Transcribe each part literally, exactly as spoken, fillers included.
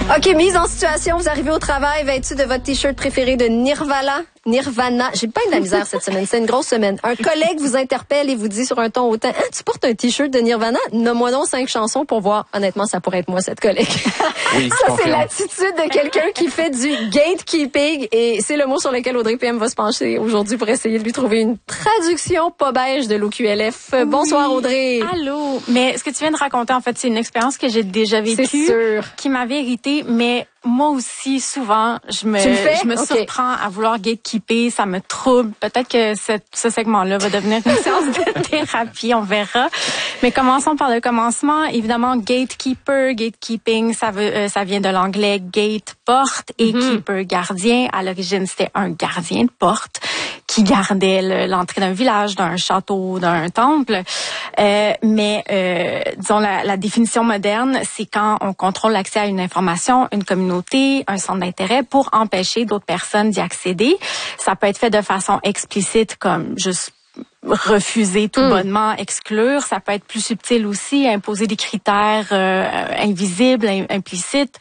OK, mise en situation, vous arrivez au travail vêtu de votre t-shirt préféré de Nirvana. Nirvana. J'ai pas eu de la misère cette semaine, c'est une grosse semaine. Un collègue vous interpelle et vous dit sur un ton hautain, hein, tu portes un t-shirt de Nirvana? Nomme-moi donc cinq chansons pour voir. Honnêtement, ça pourrait être moi, cette collègue. Oui, ça, c'est l'attitude de quelqu'un qui fait du gatekeeping et c'est le mot sur lequel Audrey P M va se pencher aujourd'hui pour essayer de lui trouver une traduction pas beige de l'O Q L F. Oui. Bonsoir, Audrey. Allô. Mais ce que tu viens de raconter, en fait, c'est une expérience que j'ai déjà vécue. Qui m'avait irritée, mais moi aussi, souvent, je me, je me okay. surprends à vouloir gatekeeper, ça me trouble. Peut-être que ce, ce segment-là va devenir une séance de thérapie, on verra. Mais commençons par le commencement. Évidemment, gatekeeper, gatekeeping, ça veut, euh, ça vient de l'anglais gate, porte, et mm-hmm. keeper, gardien. À l'origine, c'était un gardien de porte qui gardait l'entrée d'un village, d'un château, d'un temple. Euh, mais, euh, disons, la, la définition moderne, c'est quand on contrôle l'accès à une information, une communauté, un centre d'intérêt pour empêcher d'autres personnes d'y accéder. Ça peut être fait de façon explicite, comme juste refuser tout mmh. bonnement, exclure. Ça peut être plus subtil aussi, imposer des critères euh, invisibles, implicites.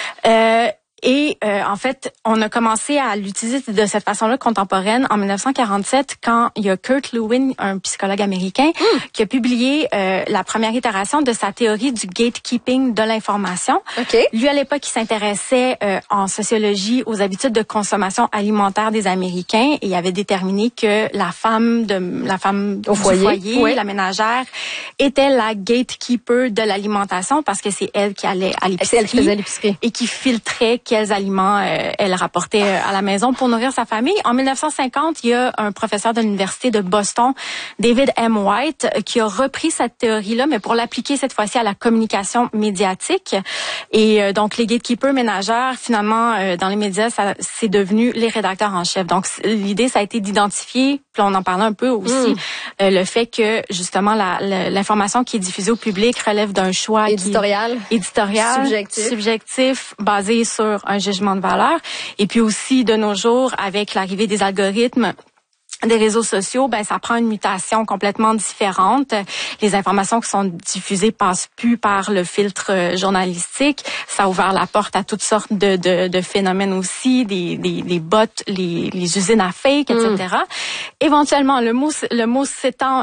Euh, Et euh, en fait, on a commencé à l'utiliser de cette façon-là contemporaine en dix-neuf cent quarante-sept quand il y a Kurt Lewin, un psychologue américain, mm. qui a publié euh, la première itération de sa théorie du gatekeeping de l'information. Okay. Lui, à l'époque, il s'intéressait euh, en sociologie aux habitudes de consommation alimentaire des Américains et il avait déterminé que la femme de la femme au du foyer, foyer oui. la ménagère, était la gatekeeper de l'alimentation parce que c'est elle qui allait à l'épicerie, c'est elle qui faisait l'épicerie et qui filtrait quels aliments euh, elle rapportait à la maison pour nourrir sa famille. En dix-neuf cent cinquante, il y a un professeur de l'université de Boston, David M. White, qui a repris cette théorie-là, mais pour l'appliquer cette fois-ci à la communication médiatique. Et euh, donc, les gatekeepers ménagères, finalement, euh, dans les médias, ça, c'est devenu les rédacteurs en chef. Donc, l'idée, ça a été d'identifier, puis on en parlait un peu aussi, mm. euh, le fait que, justement, la, la, l'information qui est diffusée au public relève d'un choix éditorial, qui, éditorial subjectif. subjectif, basé sur un jugement de valeur. Et puis aussi, de nos jours, avec l'arrivée des algorithmes, des réseaux sociaux, ben ça prend une mutation complètement différente. Les informations qui sont diffusées passent plus par le filtre journalistique. Ça a ouvert la porte à toutes sortes de, de, de phénomènes aussi, des, des, des bots, les, les usines à fake, et cetera. Mm. Éventuellement, le mot, le mot s'étend